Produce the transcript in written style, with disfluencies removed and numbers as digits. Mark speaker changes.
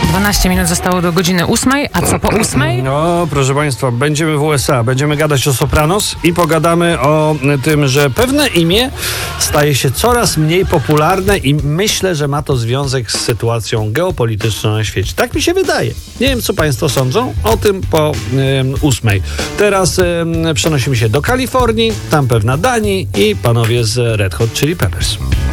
Speaker 1: 12 minut zostało do godziny 8, a co po 8?
Speaker 2: No, proszę Państwa, będziemy w USA, będziemy gadać o Sopranos i pogadamy o tym, że pewne imię staje się coraz mniej popularne i myślę, że ma to związek z sytuacją geopolityczną na świecie. Tak mi się wydaje. Nie wiem, co Państwo sądzą o tym po 8. Teraz przenosimy się do Kalifornii, tam pewna Danii i panowie z Red Hot Chili Peppers.